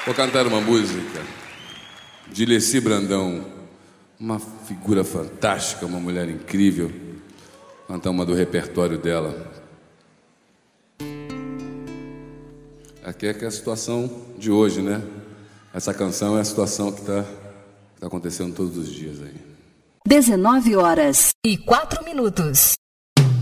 Vou cantar uma música de Leci Brandão, uma figura fantástica, uma mulher incrível. Vou cantar uma do repertório dela. Aqui é que é a situação de hoje, né? Essa canção é a situação que tá acontecendo todos os dias aí. 19h04.